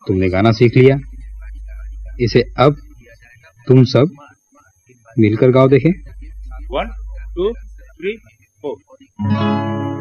तुमने गाना सीख लिया, इसे अब तुम सब मिलकर गाओ देखें। 1 2 3 4